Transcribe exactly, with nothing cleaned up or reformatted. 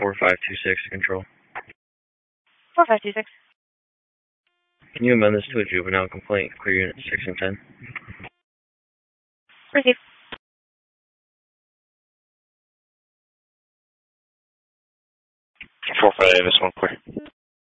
four five two six to control. four five two six. Can you amend this to a juvenile complaint? Clear units six and ten. Receive. four five, this one clear.